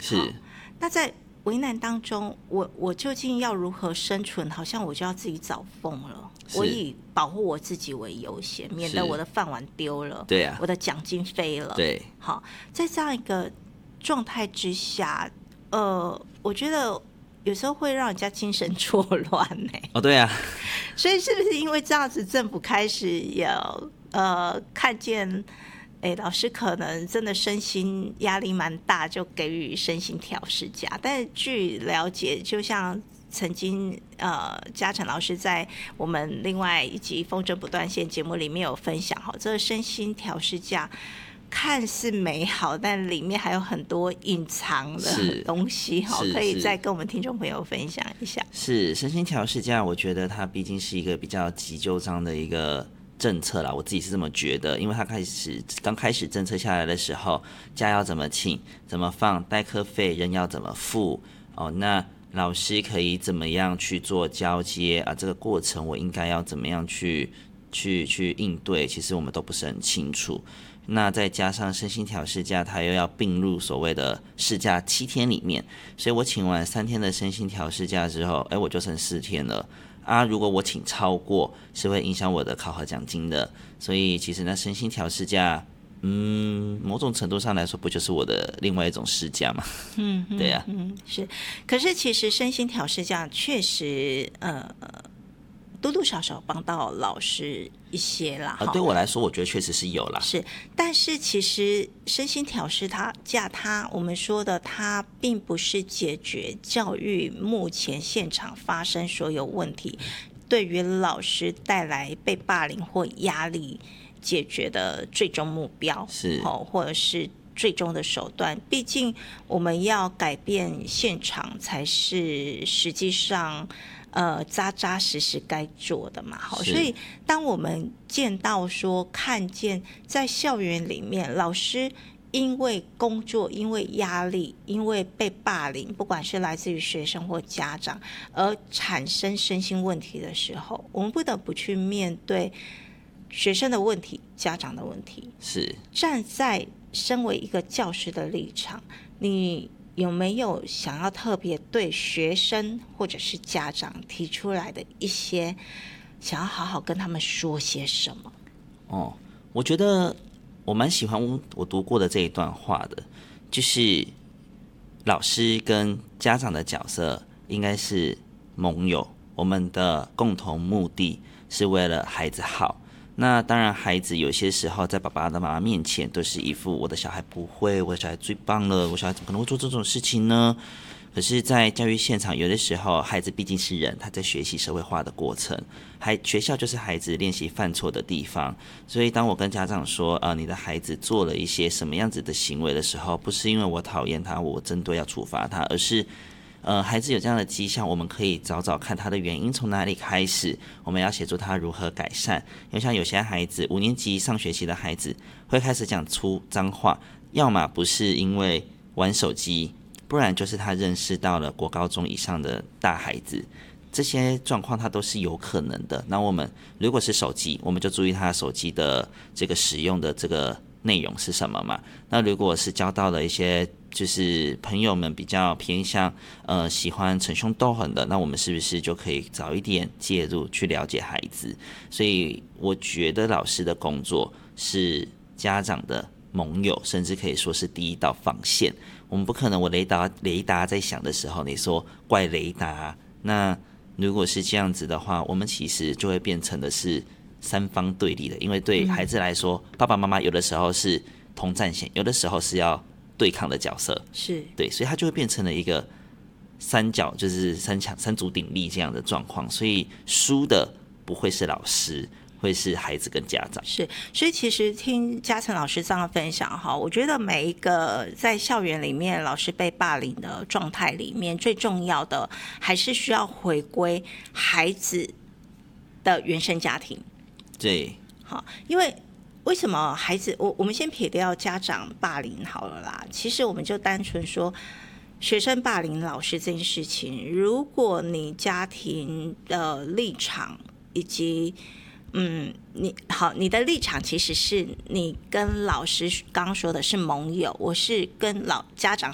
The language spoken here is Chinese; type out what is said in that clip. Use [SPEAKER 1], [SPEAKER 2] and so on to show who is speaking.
[SPEAKER 1] 是。
[SPEAKER 2] 那在为难当中，我究竟要如何生存？好像我就要自己找缝了。我以保护我自己为优先，免得我的饭碗丢了，
[SPEAKER 1] 对啊，
[SPEAKER 2] 我的奖金飞了。
[SPEAKER 1] 对，
[SPEAKER 2] 好，在这样一个状态之下，我觉得有时候会让人家精神错乱呢。
[SPEAKER 1] 哦，对啊。
[SPEAKER 2] 所以是不是因为这样子，政府开始有看见？老师可能真的身心压力蛮大，就给予身心调适假。但是据了解，就像曾经嘉诚老师在我们另外一集《风筝不断线》节目里面有分享，这个身心调适假看似美好，但里面还有很多隐藏的东西，可以再跟我们听众朋友分享一下。
[SPEAKER 1] 是身心调适假，我觉得它毕竟是一个比较急就章的一个政策啦，我自己是这么觉得，因为他刚开始政策下来的时候，假要怎么请、怎么放，代课费人要怎么付哦，那老师可以怎么样去做交接啊？这个过程我应该要怎么样去应对？其实我们都不是很清楚。那再加上身心调适假，它又要并入所谓的事假7天里面，所以我请完3天的身心调适假之后，我就剩4天了。如果我请超过，是会影响我的考核奖金的，所以其实那身心调适假，某种程度上来说，不就是我的另外一种事假吗？对呀，
[SPEAKER 2] 是。可是其实身心调适假确实，多多少少帮到老师一些啦。
[SPEAKER 1] 对我来说，我觉得确实是有啦。
[SPEAKER 2] 是，但是其实身心调适它我们说的，它并不是解决教育目前现场发生所有问题，对于老师带来被霸凌或压力解决的最终目标，
[SPEAKER 1] 是
[SPEAKER 2] 或者是最终的手段。毕竟我们要改变现场，才是实际上扎扎实实该做的嘛。好，所以当我们看见在校园里面老师因为工作、因为压力、因为被霸凌，不管是来自于学生或家长而产生身心问题的时候，我们不得不去面对学生的问题、家长的问题。
[SPEAKER 1] 是
[SPEAKER 2] 站在身为一个教师的立场，你有没有想要特别对学生或者是家长提出来的一些想要好好跟他们说些什么？
[SPEAKER 1] 我觉得我蛮喜欢我读过的这一段话的，就是老师跟家长的角色应该是盟友，我们的共同目的是为了孩子好。那当然孩子有些时候在爸爸的妈妈面前都是一副我的小孩不会，我的小孩最棒了，我小孩怎么可能会做这种事情呢？可是在教育现场，有的时候孩子毕竟是人，他在学习社会化的过程，学校就是孩子练习犯错的地方。所以当我跟家长说你的孩子做了一些什么样子的行为的时候，不是因为我讨厌他，我针对要处罚他，而是孩子有这样的迹象，我们可以找找看他的原因从哪里开始，我们要协助他如何改善。因为像有些孩子5年级上学期的孩子会开始讲出脏话，要么不是因为玩手机，不然就是他认识到了国高中以上的大孩子，这些状况它都是有可能的。那我们如果是手机，我们就注意他手机的这个使用的这个内容是什么嘛。那如果是交到了一些就是朋友们比较偏向喜欢逞凶斗狠的，那我们是不是就可以早一点介入去了解孩子？所以我觉得老师的工作是家长的盟友，甚至可以说是第一道防线。我们不可能我雷达在响的时候你说怪雷达，那如果是这样子的话，我们其实就会变成的是三方对立的。因为对孩子来说，爸爸妈妈有的时候是同战线，有的时候是要对抗的角色，
[SPEAKER 2] 是
[SPEAKER 1] 对，所以它就会变成了一个三角，就是三足鼎立这样的状况。所以输的不会是老师，会是孩子跟家长。
[SPEAKER 2] 是，所以其实听嘉诚老师这样分享哈，我觉得每一个在校园里面老师被霸凌的状态里面，最重要的还是需要回归孩子的原生家庭。
[SPEAKER 1] 对，
[SPEAKER 2] 好，因为什么孩子，我们先撇掉家长霸凌好了啦，其实我们就单纯说学生霸凌老师这件事情，如果你家庭的立场以及你的立场其实是你跟老师刚刚说的是盟友，我是跟家长